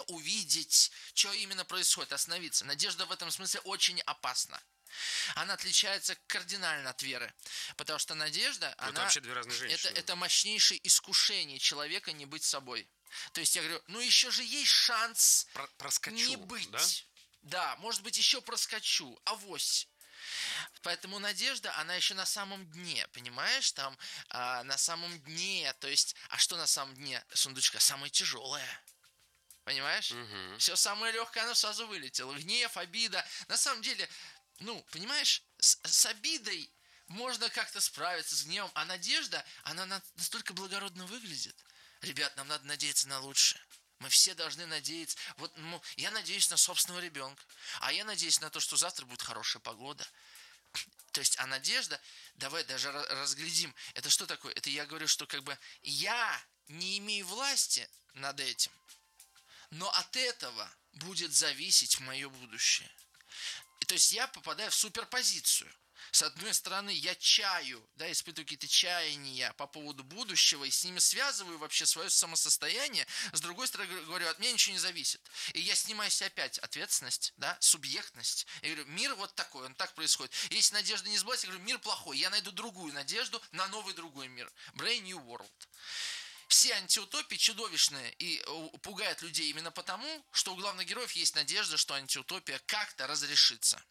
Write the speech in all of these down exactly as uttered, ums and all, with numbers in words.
увидеть, что именно происходит, остановиться. Надежда в этом смысле очень опасна. Она отличается кардинально от веры, потому что надежда, это она, вообще две разные женщины. Это, это мощнейшее искушение человека не быть собой. То есть я говорю, ну еще же есть шанс Про- проскочу, не быть. Да? Да, может быть, еще проскочу, авось. Поэтому надежда, она еще на самом дне, понимаешь, там а, на самом дне, то есть, а что на самом дне сундучка? Самое тяжелое. Понимаешь? Угу. Все самое легкое, оно сразу вылетело. Гнев, обида. На самом деле, ну, понимаешь, с, с обидой можно как-то справиться, с гневом. А надежда, она на, настолько благородно выглядит. Ребят, нам надо надеяться на лучшее. Мы все должны надеяться. Вот, ну, я надеюсь на собственного ребенка. А я надеюсь на то, что завтра будет хорошая погода. То есть, а надежда, давай даже разглядим. Это что такое? Это я говорю, что как бы я не имею власти над этим. Но от этого будет зависеть мое будущее. И, то есть я попадаю в суперпозицию. С одной стороны, я чаю, да, испытываю какие-то чаяния по поводу будущего и с ними связываю вообще свое самосостояние. С другой стороны, говорю, от меня ничего не зависит. И я снимаю с себя опять ответственность, да, субъектность. Я говорю, мир вот такой, он так происходит. Если надежда не сбылась, я говорю, мир плохой. Я найду другую надежду на новый другой мир. Brave New World. Все антиутопии чудовищные и пугают людей именно потому, что у главных героев есть надежда, что антиутопия как-то разрешится.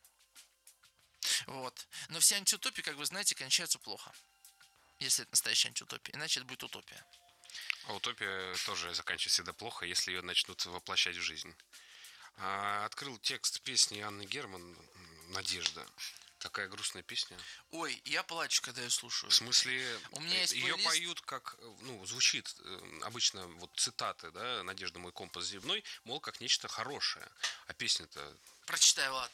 Вот. Но все антиутопии, как вы знаете, кончаются плохо. Если это настоящая антиутопия. Иначе это будет утопия. А утопия тоже заканчивается всегда плохо, если ее начнут воплощать в жизнь. А, открыл текст песни Анны Герман «Надежда». Какая грустная песня. Ой, я плачу, когда ее слушаю. В смысле, у меня есть ее плейлист... поют как, ну, звучит обычно вот цитаты, да, «Надежда мой компас земной», мол, как нечто хорошее. А песня-то... Прочитай, Влад.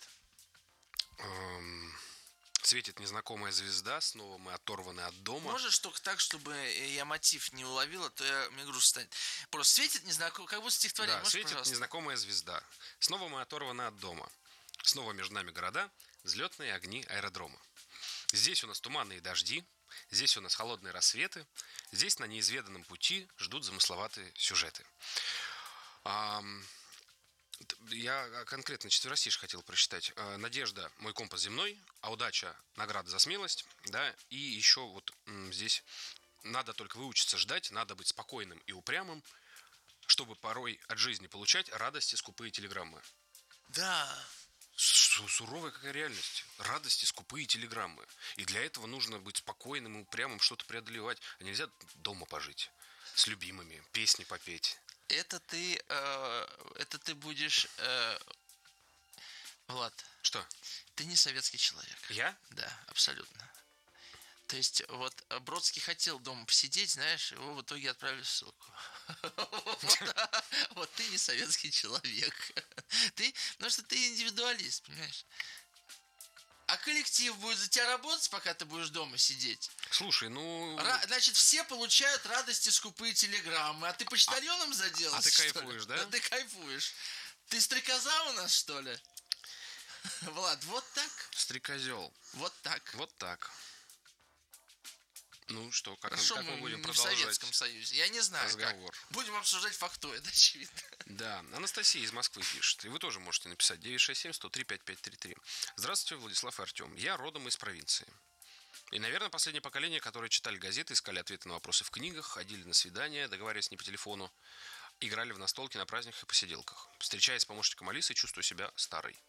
Эм... Светит незнакомая звезда, снова мы оторваны от дома. Можешь только так, чтобы я мотив не уловила, то я, мне грустно станет. Просто светит незнакомая, как будто стихотворение. Да, Можешь, светит пожалуйста? незнакомая звезда. Снова мы оторваны от дома. Снова между нами города, взлетные огни аэродрома. Здесь у нас туманные дожди, здесь у нас холодные рассветы, здесь на неизведанном пути ждут замысловатые сюжеты. А, я конкретно четверостишь хотел прочитать. Надежда – мой компас земной, а удача – награда за смелость. Да? И еще вот здесь надо только выучиться ждать, надо быть спокойным и упрямым, чтобы порой от жизни получать радости скупые телеграммы. Да. Суровая какая реальность. Радости скупые телеграммы. И для этого нужно быть спокойным и упрямым, что-то преодолевать. А нельзя дома пожить с любимыми, песни попеть. Это ты, э, это ты будешь, э, Влад. Что? Ты не советский человек. Я? Да, абсолютно. То есть, вот Бродский хотел дома посидеть, знаешь, его в итоге отправили в ссылку. Вот ты не советский человек. Ты, потому что ты индивидуалист, понимаешь? А коллектив будет за тебя работать, пока ты будешь дома сидеть? Слушай, ну... Значит, все получают радости скупые телеграммы, а ты почтальоном заделался? А ты кайфуешь, да? Да ты кайфуешь. Ты стрекоза у нас, что ли? Влад, вот так? Стрекозел. Вот так. Вот так. Ну что, как, Хорошо, как мы, мы будем не продолжать в Советском Союзе. Я не знаю, разговор? Как. Будем обсуждать фактоид, очевидно. Да, Анастасия из Москвы пишет. И вы тоже можете написать девять шесть семь сто три пять пять три три. Здравствуйте, Владислав и Артем. Я родом из провинции. И, наверное, последнее поколение, которое читали газеты, искали ответы на вопросы в книгах, ходили на свидания, договаривались не по телефону, играли в настолки на праздниках и посиделках. Встречаясь с помощником Алисы, чувствую себя старой.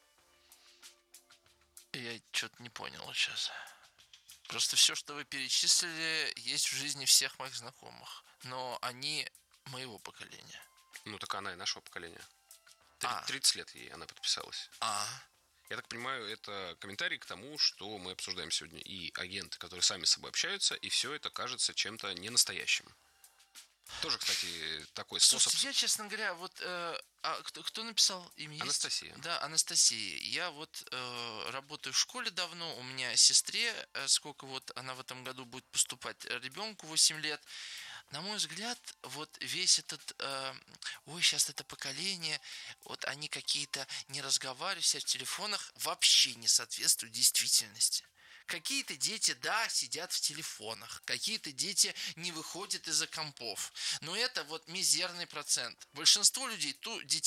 Я что-то не понял сейчас. Просто все, что вы перечислили, есть в жизни всех моих знакомых. Но они моего поколения. Ну, так она и нашего поколения. А. тридцать лет ей она подписалась. А. Я так понимаю, это комментарий к тому, что мы обсуждаем сегодня. И агенты, которые сами с собой общаются, и все это кажется чем-то ненастоящим. Тоже, кстати, такой способ... Слушайте, я, честно говоря, вот... Э, а кто, кто написал имя? Анастасия. Есть? Да, Анастасия. Я вот э, работаю в школе давно. У меня сестре, э, сколько вот она в этом году будет поступать, ребенку восемь лет. На мой взгляд, вот весь этот... Э, ой, сейчас это поколение, вот они какие-то не разговаривают, все в телефонах, вообще не соответствуют действительности. Какие-то дети, да, сидят в телефонах, какие-то дети не выходят из-за компов. Но это вот мизерный процент. Большинство людей, ту, детей